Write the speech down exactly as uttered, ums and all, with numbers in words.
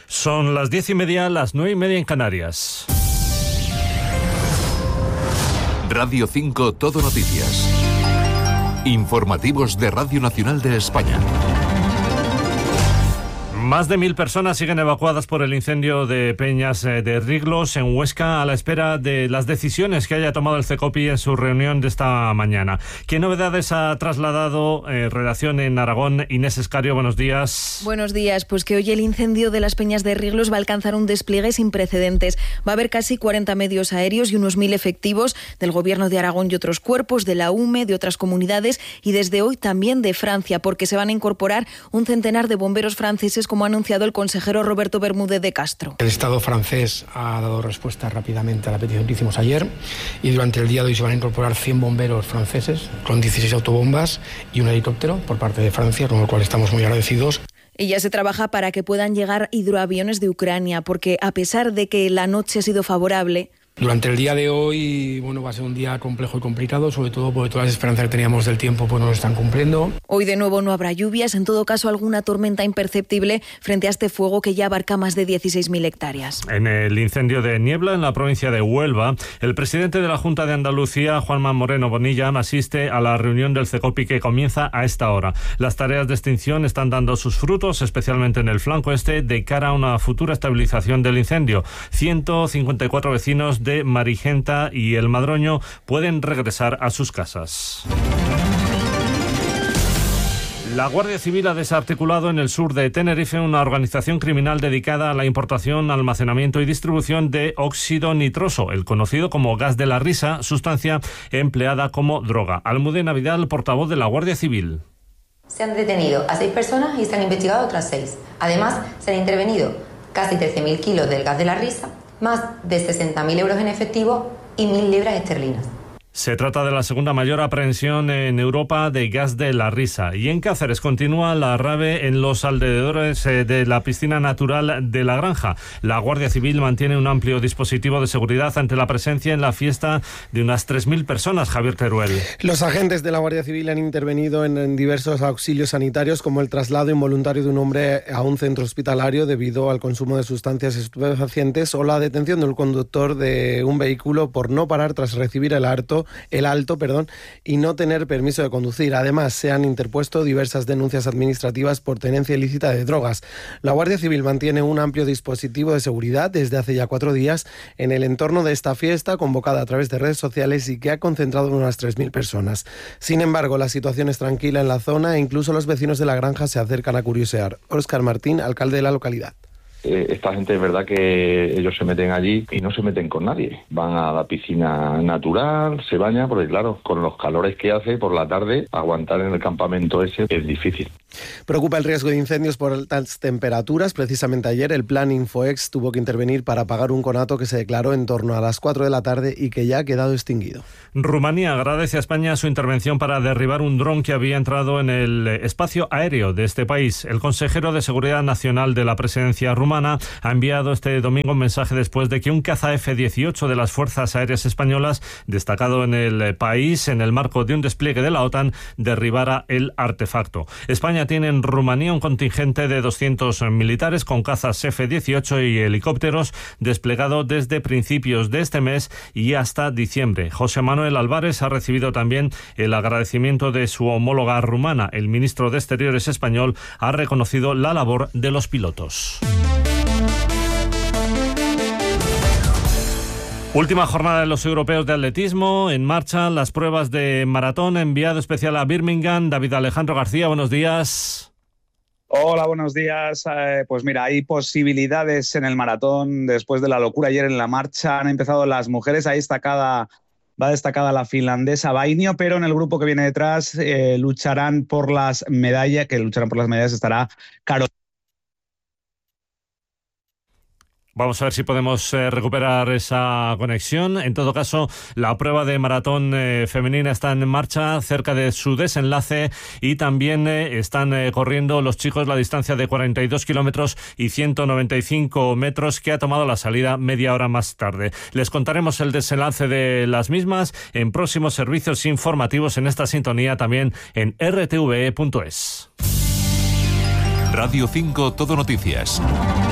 Son las diez y media, las nueve y media en Canarias. Radio cinco Todo Noticias. Informativos de Radio Nacional de España. Más de mil personas siguen evacuadas por el incendio de Peñas de Riglos en Huesca a la espera de las decisiones que haya tomado el CECOPI en su reunión de esta mañana. ¿Qué novedades ha trasladado eh, redacción en Aragón? Inés Escario, buenos días. Buenos días. Pues que hoy el incendio de las Peñas de Riglos va a alcanzar un despliegue sin precedentes. Va a haber casi cuarenta medios aéreos y unos mil efectivos del Gobierno de Aragón y otros cuerpos, de la U M E, de otras comunidades y desde hoy también de Francia, porque se van a incorporar un centenar de bomberos franceses, como ha anunciado el consejero Roberto Bermúdez de Castro. El Estado francés ha dado respuesta rápidamente a la petición que hicimos ayer y durante el día de hoy se van a incorporar cien bomberos franceses con dieciséis autobombas y un helicóptero por parte de Francia, con lo cual estamos muy agradecidos. Y ya se trabaja para que puedan llegar hidroaviones de Ucrania, porque a pesar de que la noche ha sido favorable, durante el día de hoy, bueno, va a ser un día complejo y complicado, sobre todo porque todas las esperanzas que teníamos del tiempo pues no lo están cumpliendo. Hoy de nuevo no habrá lluvias, en todo caso alguna tormenta imperceptible frente a este fuego que ya abarca más de dieciséis mil hectáreas. En el incendio de Niebla, en la provincia de Huelva, el presidente de la Junta de Andalucía, Juanma Moreno Bonilla, asiste a la reunión del CECOPI que comienza a esta hora. Las tareas de extinción están dando sus frutos, especialmente en el flanco este, de cara a una futura estabilización del incendio. ciento cincuenta y cuatro vecinos de Marigenta y El Madroño pueden regresar a sus casas. La Guardia Civil ha desarticulado en el sur de Tenerife una organización criminal dedicada a la importación, almacenamiento y distribución de óxido nitroso, el conocido como gas de la risa, sustancia empleada como droga. Almudena Vidal, portavoz de la Guardia Civil. Se han detenido a seis personas y se han investigado otras seis. Además, se han intervenido casi trece mil kilos del gas de la risa, más de sesenta mil euros en efectivo y mil libras esterlinas. Se trata de la segunda mayor aprehensión en Europa de gas de la risa. Y en Cáceres continúa la rave en los alrededores de la piscina natural de La Granja. La Guardia Civil mantiene un amplio dispositivo de seguridad ante la presencia en la fiesta de unas tres mil personas. Javier Teruel. Los agentes de la Guardia Civil han intervenido en, en diversos auxilios sanitarios, como el traslado involuntario de un hombre a un centro hospitalario debido al consumo de sustancias estupefacientes o la detención del conductor de un vehículo por no parar tras recibir el harto el alto, perdón, y no tener permiso de conducir. Además, se han interpuesto diversas denuncias administrativas por tenencia ilícita de drogas. La Guardia Civil mantiene un amplio dispositivo de seguridad desde hace ya cuatro días en el entorno de esta fiesta, convocada a través de redes sociales y que ha concentrado unas tres mil personas. Sin embargo, la situación es tranquila en la zona e incluso los vecinos de La Granja se acercan a curiosear. Óscar Martín, alcalde de la localidad. Esta gente es verdad que ellos se meten allí y no se meten con nadie. Van a la piscina natural, se bañan, porque claro, con los calores que hace por la tarde, aguantar en el campamento ese es difícil. Preocupa el riesgo de incendios por altas temperaturas. Precisamente ayer el Plan Infoex tuvo que intervenir para apagar un conato que se declaró en torno a las cuatro de la tarde y que ya ha quedado extinguido. Rumanía agradece a España su intervención para derribar un dron que había entrado en el espacio aéreo de este país. El consejero de Seguridad Nacional de la presidencia rumana ha enviado este domingo un mensaje después de que un caza F dieciocho de las Fuerzas Aéreas Españolas, destacado en el país en el marco de un despliegue de la OTAN, derribara el artefacto. España tiene en Rumanía un contingente de doscientos militares con cazas F dieciocho y helicópteros desplegado desde principios de este mes y hasta diciembre. José Manuel Álvarez ha recibido también el agradecimiento de su homóloga rumana. El ministro de Exteriores español ha reconocido la labor de los pilotos. Última jornada de los europeos de atletismo. En marcha las pruebas de maratón. Enviado especial a Birmingham, David Alejandro García, buenos días. Hola, buenos días. Eh, pues mira, hay posibilidades en el maratón. Después de la locura ayer en la marcha han empezado las mujeres. Ahí destacada, va destacada la finlandesa Vainio, pero en el grupo que viene detrás eh, lucharán por las medallas, que lucharán por las medallas estará Carolina. Vamos a ver si podemos eh, recuperar esa conexión. En todo caso, la prueba de maratón eh, femenina está en marcha cerca de su desenlace y también eh, están eh, corriendo los chicos la distancia de cuarenta y dos kilómetros y ciento noventa y cinco metros que ha tomado la salida media hora más tarde. Les contaremos el desenlace de las mismas en próximos servicios informativos en esta sintonía, también en r t v e punto es. Radio cinco Todo Noticias.